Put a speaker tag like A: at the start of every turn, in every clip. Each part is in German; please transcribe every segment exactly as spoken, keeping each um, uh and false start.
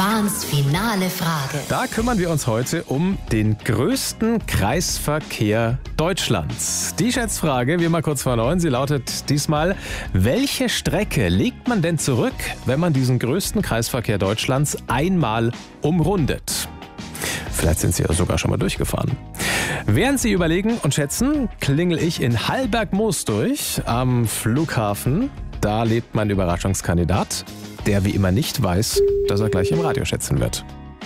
A: Fahns finale Frage.
B: Da kümmern wir uns heute um den größten Kreisverkehr Deutschlands. Die Schätzfrage, wie immer kurz vor neun, sie lautet diesmal: Welche Strecke legt man denn zurück, wenn man diesen größten Kreisverkehr Deutschlands einmal umrundet? Vielleicht sind Sie ja sogar schon mal durchgefahren. Während Sie überlegen und schätzen, klingel ich in Hallberg-Moos durch am Flughafen. Da lebt mein Überraschungskandidat, der wie immer nicht weiß, dass er gleich im Radio schätzen wird.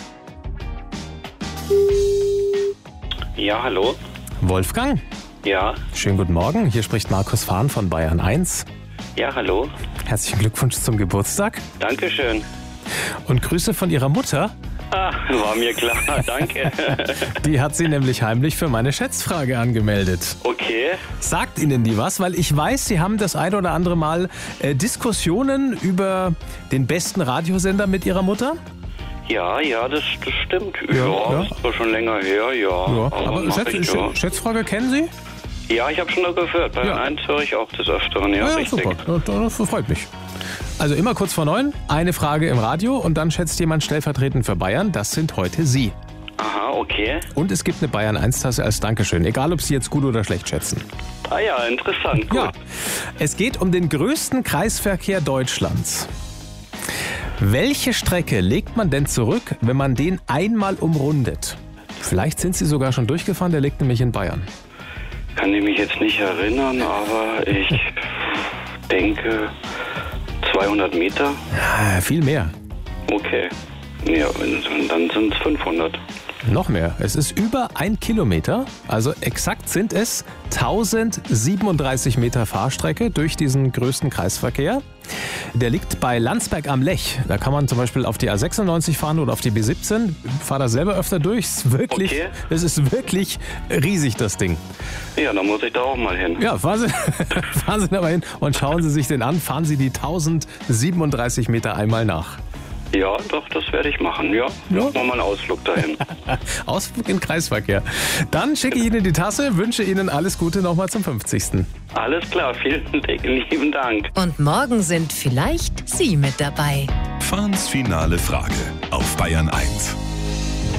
C: Ja, hallo?
B: Wolfgang?
C: Ja.
B: Schönen guten Morgen, hier spricht Markus Fahn von Bayern eins.
C: Ja, hallo?
B: Herzlichen Glückwunsch zum Geburtstag.
C: Dankeschön.
B: Und Grüße von Ihrer Mutter.
C: Ah, war mir klar, danke.
B: Die hat Sie nämlich heimlich für meine Schätzfrage angemeldet.
C: Okay.
B: Sagt Ihnen die was? Weil ich weiß, Sie haben das ein oder andere Mal äh, Diskussionen über den besten Radiosender mit Ihrer Mutter.
C: Ja, ja, das, das stimmt. Ja,
B: Ja, ja.
C: das ist zwar schon länger her, ja.
B: Ja,
C: aber
B: aber
C: mach
B: Schätz,
C: ich, ja.
B: Schätzfrage kennen Sie?
C: Ja, ich habe schon da gehört. Bei
B: Ja.
C: eins höre ich auch des Öfteren, ja,
B: Ja,
C: richtig.
B: super. Das freut mich. Also immer kurz vor neun, eine Frage im Radio und dann schätzt jemand stellvertretend für Bayern. Das sind heute Sie.
C: Aha, okay.
B: Und es gibt eine Bayern eins Tasse als Dankeschön, egal ob Sie jetzt gut oder schlecht schätzen.
C: Ah ja, interessant, gut.
B: Ja, es geht um den größten Kreisverkehr Deutschlands. Welche Strecke legt man denn zurück, wenn man den einmal umrundet? Vielleicht sind Sie sogar schon durchgefahren, der liegt nämlich in Bayern.
C: Kann ich mich jetzt nicht erinnern, aber ich denke zweihundert Meter.
B: Ah, viel mehr.
C: Okay. Ja, dann sind es fünfhundert.
B: Noch mehr. Es ist über ein Kilometer. Also exakt sind es tausendsiebenunddreißig Meter Fahrstrecke durch diesen größten Kreisverkehr. Der liegt bei Landsberg am Lech. Da kann man zum Beispiel auf die A sechsundneunzig fahren oder auf die B siebzehn. Ich fahre da selber öfter durch. Es ist wirklich,
C: Okay.
B: es ist wirklich riesig, das Ding.
C: Ja, dann muss ich da auch mal hin.
B: Ja, fahren Sie, fahren Sie da mal hin und schauen Sie sich den an. Fahren Sie die tausendsiebenunddreißig Meter einmal nach.
C: Ja, doch, das werde ich machen, ja.
B: Ja.
C: Machen wir mal einen Ausflug dahin.
B: Ausflug in Kreisverkehr. Dann schicke ich Ihnen die Tasse, wünsche Ihnen alles Gute nochmal zum fünfzigsten
C: Alles klar, vielen lieben Dank.
A: Und morgen sind vielleicht Sie mit dabei.
D: Fahns finale Frage auf Bayern eins.